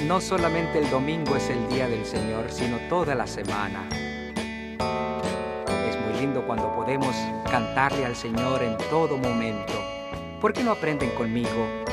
no solamente el domingo es el día del Señor, sino toda la semana. Es muy lindo cuando podemos cantarle al Señor en todo momento. ¿Por qué no aprenden conmigo